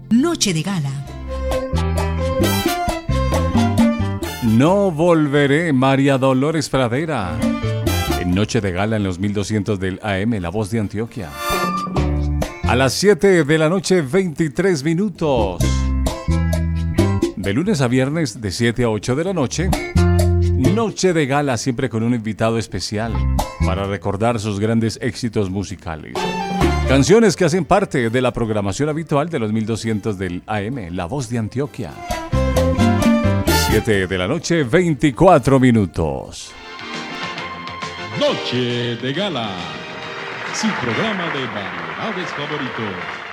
Noche de gala. No volveré, María Dolores Pradera. En Noche de Gala en los 1200 del AM, La Voz de Antioquia. A las 7 de la noche, 23 minutos. De lunes a viernes, de 7 a 8 de la noche. Noche de Gala, siempre con un invitado especial para recordar sus grandes éxitos musicales. Canciones que hacen parte de la programación habitual de los 1200 del AM, La Voz de Antioquia. 7 de la noche, 24 minutos. Noche de Gala, su programa de variedades favoritos.